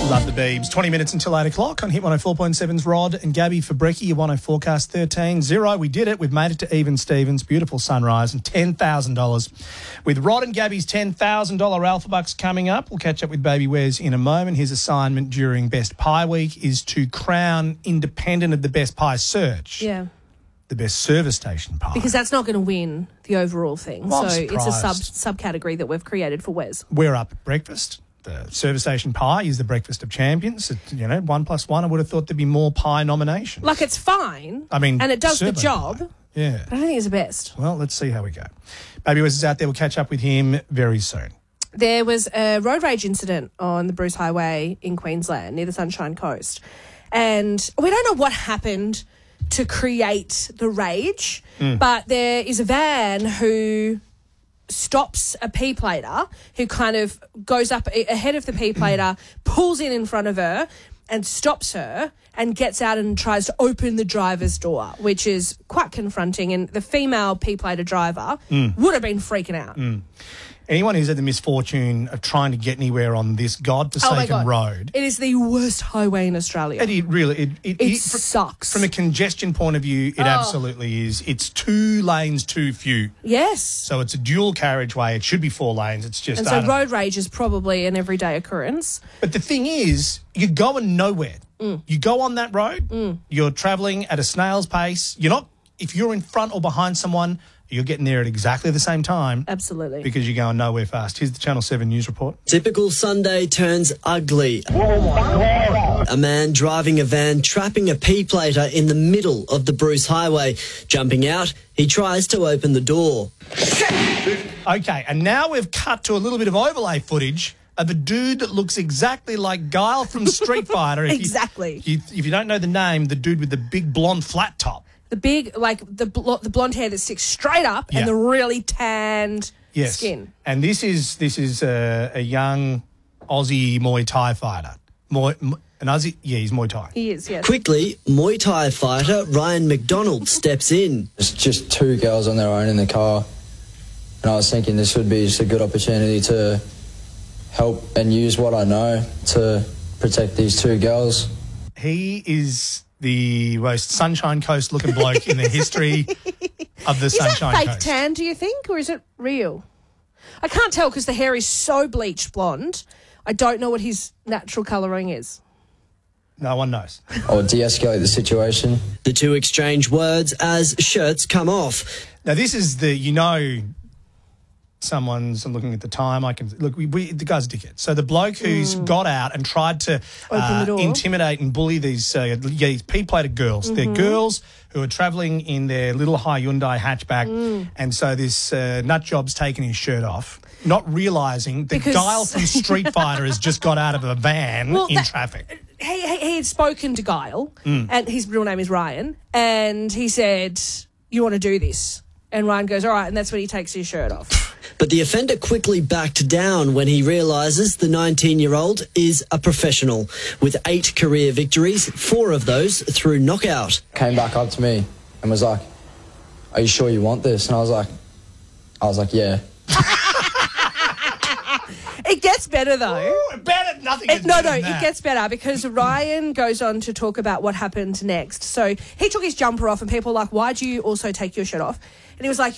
Love the Beebs. 20 minutes until 8 o'clock on Hit 104.7's Rod and Gabby for Brekkie. Your 10 forecast 13-0. We did it. We've made it to Even Stevens. Beautiful sunrise and $10,000. With Rod and Gabby's $10,000 Alpha Bucks coming up. We'll catch up with Baby Wes in a moment. His assignment during Best Pie Week is to crown, independent of the Best Pie search, the best service station pie. Because that's not going to win the overall thing. Well, so it's a surprised. subcategory that we've created for Wes. We're up at breakfast. The service station pie is the breakfast of champions. 1 + 1, I would have thought there'd be more pie nominations. Like, it's fine. I mean, and it does the servo job. pie. Yeah. But I don't think it's the best. Well, let's see how we go. Baby Wes is out there. We'll catch up with him very soon. There was a road rage incident on the Bruce Highway in Queensland near the Sunshine Coast. And we don't know what happened to create the rage, but there is a van who stops a P-plater who kind of goes up ahead of the P-plater, pulls in front of her and stops her and gets out and tries to open the driver's door, which is quite confronting. And the female P-plater driver would have been freaking out. Anyone who's had the misfortune of trying to get anywhere on this godforsaken road. It is the worst highway in Australia. It sucks. From a congestion point of view, it absolutely is. It's 2 lanes too few. Yes. So it's a dual carriageway. It should be 4 lanes. It's just... And so road rage is probably an everyday occurrence. But the thing is, you're going nowhere. You go on that road, you're travelling at a snail's pace. You're not... If you're in front or behind someone... You're getting there at exactly the same time. Absolutely. Because you're going nowhere fast. Here's the Channel 7 news report. Typical Sunday turns ugly. A man driving a van trapping a P-plater in the middle of the Bruce Highway. Jumping out, he tries to open the door. Okay, and now we've cut to a little bit of overlay footage of a dude that looks exactly like Guile from Street Fighter. Exactly. If you don't know the name, the dude with the big blonde flat top. The big, like, the blonde hair that sticks straight up and the really tanned skin. And this is a young Aussie Muay Thai fighter. An Aussie? Yeah, he's Muay Thai. He is, yes. Quickly, Muay Thai fighter Ryan McDonald steps in. It's just 2 girls on their own in the car. And I was thinking this would be just a good opportunity to help and use what I know to protect these 2 girls. He is the most Sunshine Coast looking bloke in the history of the Sunshine Coast. Is that fake tan, do you think, or is it real? I can't tell because the hair is so bleached blonde. I don't know what his natural colouring is. No one knows. Or de-escalate the situation. The 2 exchange words as shirts come off. Now, this is someone's, I'm looking at the time, I can look, the guy's a dickhead. So the bloke who's got out and tried to intimidate and bully these P-plated girls. They're girls who are travelling in their little Hyundai hatchback, and so this nut job's taken his shirt off, not realising that Guile from Street Fighter has just got out of a van in traffic. He had spoken to Guile, and his real name is Ryan, and he said, "You want to do this?" And Ryan goes, "All right," and that's when he takes his shirt off. But the offender quickly backed down when he realises the 19-year-old is a professional. With 8 career victories, 4 of those through knockout. Came back up to me and was like, "Are you sure you want this?" And I was like, "Yeah." It gets better, though. Ooh, nothing gets better than that. It gets better because Ryan goes on to talk about what happened next. So he took his jumper off and people were like, "Why'd you also take your shirt off?" And he was like,